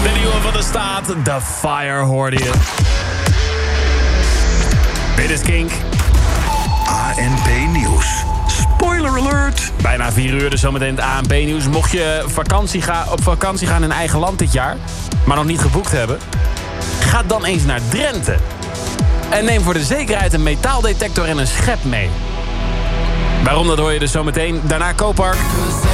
De nieuwe van de staat, The Fire, hoorde je. Dit is Kink. ANP Nieuws. Spoiler alert. Bijna 4 uur, dus zometeen het ANP Nieuws. Mocht je op vakantie gaan in eigen land dit jaar, maar nog niet geboekt hebben, ga dan eens naar Drenthe. En neem voor de zekerheid een metaaldetector en een schep mee. Waarom, dat hoor je dus zometeen. Daarna Kopark.